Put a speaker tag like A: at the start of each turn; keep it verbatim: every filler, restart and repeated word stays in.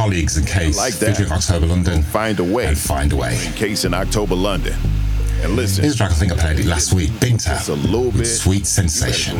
A: colleagues in Case,
B: Like that.
A: featuring October London
B: Find a way.
A: and Find a Way.
B: Case in October London. And listen,
A: Here's a track I think I played it last week, Binta,
B: it's a little
A: with
B: bit
A: Sweet Sensation.